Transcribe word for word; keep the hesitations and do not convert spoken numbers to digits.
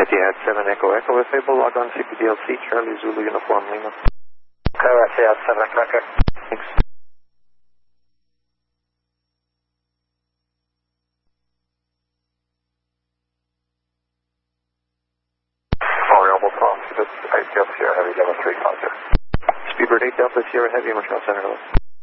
Etihad seven Echo Echo, if able, log on C P D L C, Charlie Zulu Uniform Lima. Okay, Etihad seven Echo Echo. Thanks. Variable Tom, this is eight Delta Sierra Heavy, Delta three five zero. Speedbird eight Delta Sierra Heavy, Montreal Center.